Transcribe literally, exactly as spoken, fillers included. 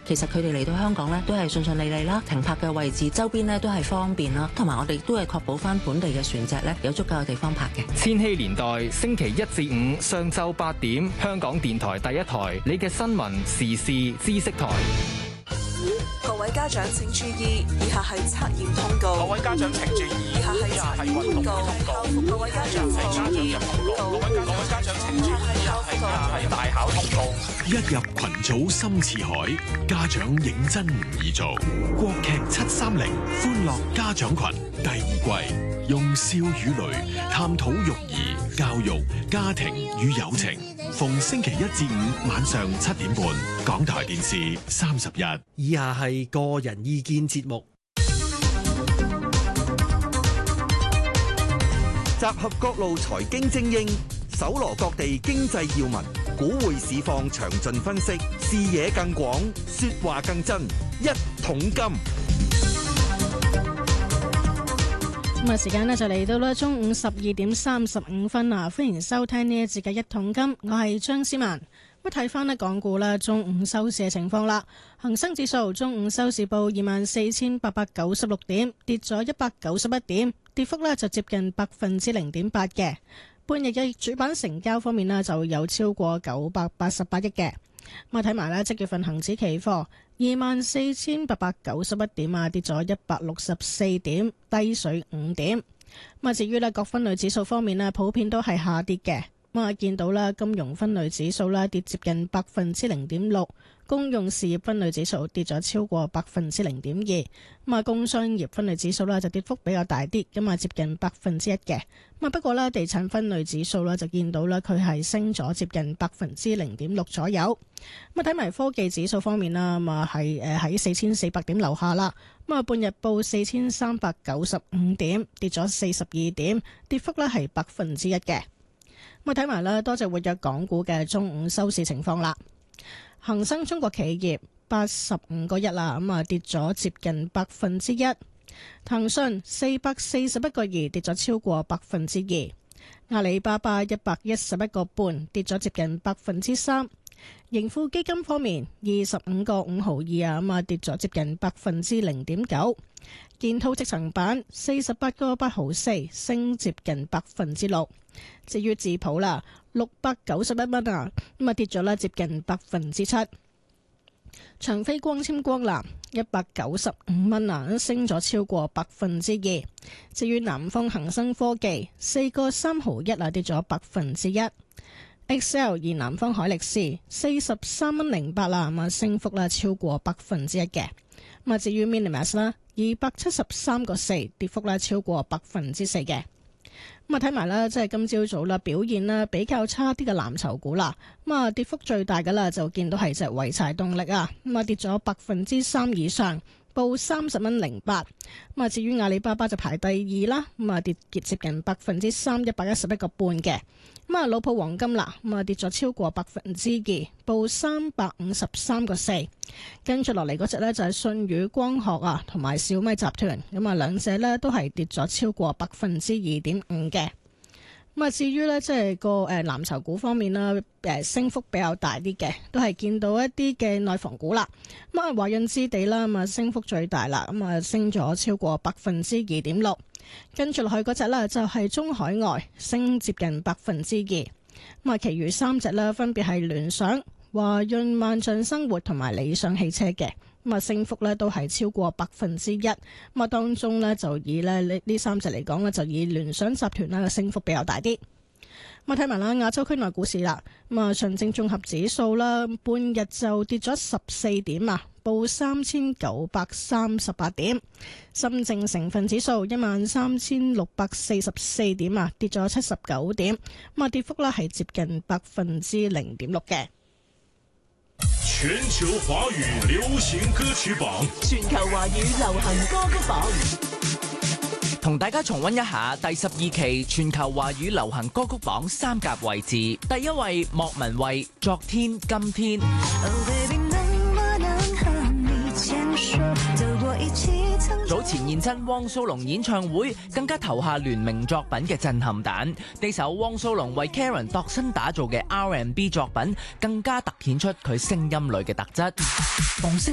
其實佢哋嚟到香港咧都係順順利利啦，停泊嘅位置周邊咧都係方便啦，同埋我哋都係確保翻本地嘅船隻咧有足夠嘅地方泊嘅。 千禧年代星期一至五上晝八點，香港電台第一台，你嘅新聞時事知識台。 各位家長請注意，以下係測驗通告。 各位家長請注意， 以下係測驗通告。各位家長請注意，各位家長請注意，以下係大考通告。 一入群組深似海，家長認真唔易做。國劇七三零歡樂家長群第二季，用笑與淚探討育兒、教育、家庭與友情。逢星期一至五晚上七點半，港台電視三十一。 以下係個人意見節目， 集合各路財經精英，搜羅各地經濟要聞，股匯市況詳盡分析，視野更廣，說話更真。一桶金。 咁啊，時間呢就嚟到啦，中午十二點三十五分啊！歡迎收聽呢一節嘅一桶金，我係張思文。咁睇翻呢港股啦，中午收市嘅情況啦，恒生指數中午收市報二萬四千八百九十六點，跌咗一百九十一點，跌幅呢就接近百分之零點八嘅。半日嘅主板成交方面呢，就有超過九百八十八億嘅。咁啊，睇埋咧即月份恒指期貨二萬四千八百九十一點啊，跌咗一百六十四點，低水五點。咁啊，至於咧各分類指數方面咧，普遍都係下跌嘅。咁啊，見到啦，金融分類指數啦跌接近百分之零點六，公用事業分類指數跌咗超過百分之零點二。咁啊，工商業分類指數啦就跌幅比較大啲，咁啊接近百分之一嘅。咁啊，不過咧地產分類指數啦就見到啦，佢係升咗接近百分之零點六左右。咁啊，睇埋科技指數方面啦，咁啊係誒喺四千四百點樓下啦。咁啊，半日報四千三百九十五點，跌咗四十二點，跌幅咧係百分之一嘅。咁啊，睇埋啦，多隻活躍港股嘅中午收市情況啦。恒生中國企業八十五個一啦，咁啊跌咗接近百分之一。騰訊四百四十一個二，跌咗超過百分之二。阿里巴巴一百一十一個半，跌咗接近百分之三。盈富基金方面二十五個五毫二啊，咁啊跌咗接近百分之零點九。建滔積層板四十八個八毫四，升接近百分之六。至於智普啦，六百九十一蚊啊，咁啊跌咗啦接近百分之七。長飛光纖光纜一百九十五蚊啊，升咗超過百分之二。至於南方恒生科技四個三毫一啊，跌咗百分之一。Excel 而南方海力士四十三蚊零八啦，咁啊升幅啦超過百分之一嘅。咁啊至於 Minimax 啦，二百七十三個四，跌幅啦超過百分之四嘅。咁啊睇埋啦，即係今朝早啦表現啦比較差啲嘅藍籌股啦，咁啊跌幅最大嘅啦就見到係隻濰柴動力啊，咁啊跌咗百分之三以上，報三十蚊零八。咁啊至於阿里巴巴就排第二啦，咁啊跌跌接近百分之三，一百一十一個半嘅。咁啊，老普黃金啦，咁啊跌咗超過百分之二，報三百五十三個四。跟住落嚟嗰隻呢，就係舜宇光學啊，同埋小米集團，咁啊兩隻呢都係跌咗超過百分之二點五嘅。咁啊，至於呢，即係個誒藍籌股方面啦，誒升幅比較大啲嘅，都係見到一啲嘅內房股啦。咁啊，華潤置地啦，咁啊升幅最大啦，咁啊升咗超過百分之二點六。跟住落去嗰隻呢，就係中海外，升接近百分之二。咁啊，其餘三隻呢，分別係聯想、華潤萬象生活同埋理想汽車嘅。咁啊，升幅呢都係超過百分之一。咁啊，當中呢，就以咧呢呢三隻嚟講呢，就以聯想集團呢嘅升幅比較大啲。咁啊，睇埋啦亞洲區內股市啦。咁啊，上證綜合指數啦，半日就跌咗十四點啊，報三千九百三十八點。深證成分指數一萬三千六百四十四點啊，跌咗七十九點。咁啊，跌幅呢係接近百分之零點六嘅。 全球華語流行歌曲榜， 全球華語流行歌曲榜， 同大家重溫一下第十二期全球華語流行歌曲榜三甲位置。第一位莫文蔚《昨天今天》。早前現身汪蘇泷演唱會，更加投下聯名作品嘅震撼彈。呢首汪蘇泷為 Karen 度身打造嘅 R and B 作品，更加突顯出佢聲音裏嘅特質。